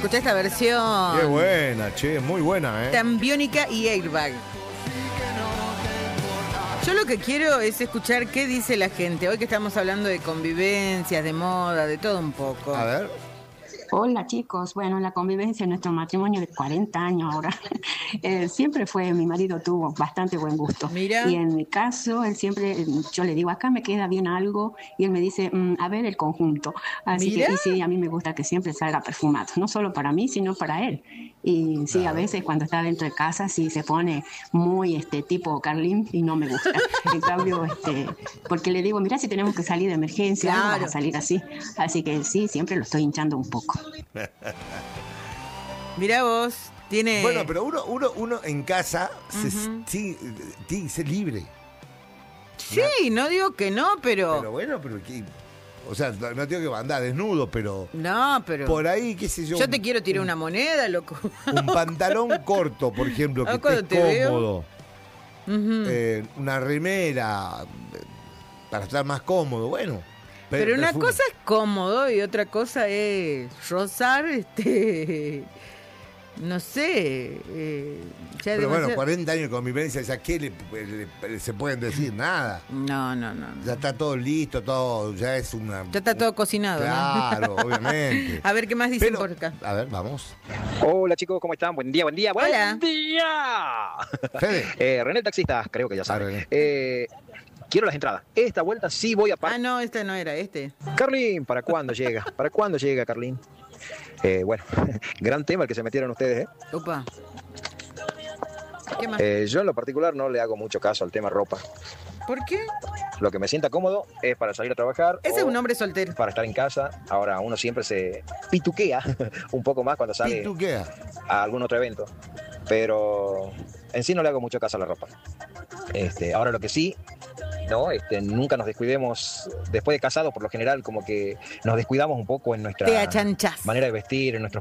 escuchá esta versión. Qué buena, che, muy buena, Tan biónica y Airbag. Yo lo que quiero es escuchar qué dice la gente. Hoy que estamos hablando de convivencias, de moda, de todo un poco. A ver. Hola chicos, bueno, la convivencia en nuestro matrimonio de 40 años ahora, siempre fue, mi marido tuvo bastante buen gusto. Mira. Y en mi caso, él siempre, yo le digo, acá me queda bien algo, y él me dice, a ver el conjunto. Así Mira. que, y sí, a mí me gusta que siempre salga perfumado, no solo para mí, sino para él. Y sí, a veces cuando está dentro de casa, sí se pone muy tipo Carlín y no me gusta. En cambio, porque le digo, mira, si tenemos que salir de emergencia, Claro. no vas a salir así. Así que sí, siempre lo estoy hinchando un poco. Mirá vos, tiene... Bueno, pero uno en casa tiene que ser libre. Sí, no digo que no, Pero bueno, o sea, no tengo que andar desnudo, pero... No, pero... Por ahí, qué sé yo... Yo te quiero tirar una moneda, loco. Un pantalón corto, por ejemplo, que Cuando esté te cómodo. Una remera para estar más cómodo, bueno. Pero una perfume. cosa es cómodo y otra cosa es rozar, no sé. Ya Pero bueno, demasiado- 40 años de convivencia, ya ¿qué se pueden decir? Nada. No. Ya está todo listo, todo, ya es una... Ya está todo cocinado, ¿no? Claro, obviamente. A ver, ¿qué más dicen Pero, por acá? a ver, vamos. Hola chicos, ¿cómo están? Buen día, buen día, buen Hola. día. Fede. René el taxista, creo que ya sabe. René. Quiero las entradas. Esta vuelta sí voy a Ah, no, este no era, este. Carlín, ¿para cuándo llega? ¿Para cuándo llega, Carlín? Bueno, gran tema el que se metieron ustedes, Opa. ¿Qué más? Yo en lo particular no le hago mucho caso al tema ropa. ¿Por qué? Lo que me sienta cómodo es para salir a trabajar. Ese es o un hombre soltero. para estar en casa. Ahora uno siempre se pituquea un poco más cuando sale Pituquea. a algún otro evento. Pero en sí no le hago mucho caso a la ropa. Ahora lo que sí, no, nunca nos descuidemos, después de casados por lo general como que nos descuidamos un poco en nuestra Te achanchás. manera de vestir, en nuestros